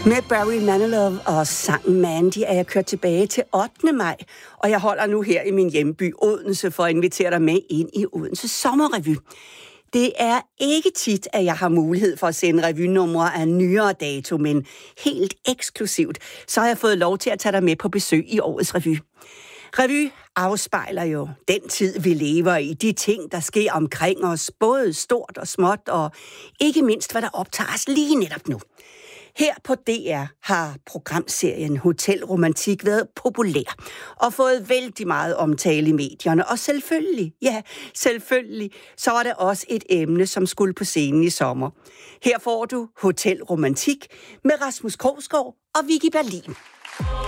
Med Barry Manilow og sangen Mandy er jeg kørt tilbage til 8. maj, og jeg holder nu her i min hjemby Odense for at invitere dig med ind i Odense Sommerrevy. Det er ikke tit, at jeg har mulighed for at sende revynumre af nyere dato, men helt eksklusivt, så har jeg fået lov til at tage dig med på besøg i årets revy. Revy afspejler jo den tid, vi lever i, de ting, der sker omkring os, både stort og småt, og ikke mindst, hvad der optager os lige netop nu. Her på DR har programserien Hotel Romantik været populær og fået vældig meget omtale i medierne. Og selvfølgelig, så var det også et emne, som skulle på scenen i sommer. Her får du Hotel Romantik med Rasmus Krogsgaard og Vicky Berlin.